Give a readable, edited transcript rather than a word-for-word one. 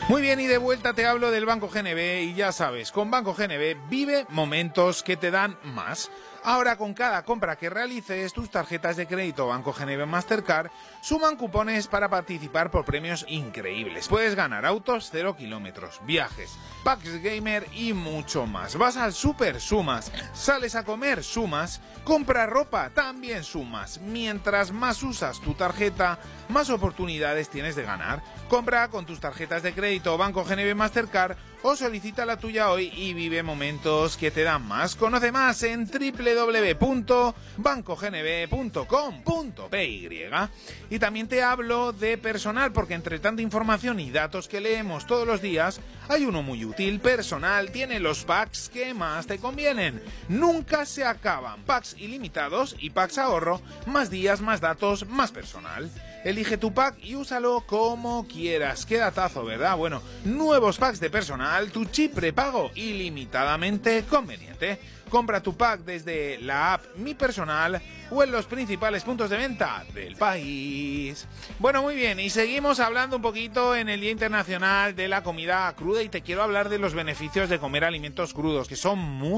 Muy bien, y de vuelta te hablo del Banco GNB y ya sabes, con Banco GNB vive momentos que te dan más. Ahora con cada compra que realices, tus tarjetas de crédito Banco GNB Mastercard suman cupones para participar por premios increíbles. Puedes ganar autos 0 kilómetros, viajes, packs gamer y mucho más. Vas al súper, sumas. Sales a comer, sumas. Compra ropa, también sumas. Mientras más usas tu tarjeta, más oportunidades tienes de ganar. Compra con tus tarjetas de crédito Banco GNB Mastercard o solicita la tuya hoy y vive momentos que te dan más. Conoce más en www.bancognb.com.py. Y también te hablo de personal, porque entre tanta información y datos que leemos todos los días, hay uno muy útil. Personal tiene los packs que más te convienen. Nunca se acaban. Packs ilimitados y packs ahorro, más días, más datos, más personal. Elige tu pack y úsalo como quieras. Qué datazo, ¿verdad? Bueno, nuevos packs de personal, tu chip prepago ilimitadamente conveniente. Compra tu pack desde la app Mi Personal o en los principales puntos de venta del país. Bueno, muy bien, y seguimos hablando un poquito en el Día Internacional de la Comida Cruda y te quiero hablar de los beneficios de comer alimentos crudos, que son muy